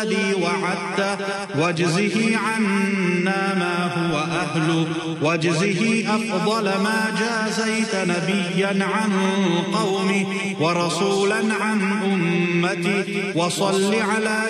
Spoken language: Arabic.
الذي وعدته واجزه عنا ما هو أهله واجزه أفضل ما جازيت نبيا عن قومه ورسولا عن أمته وصل على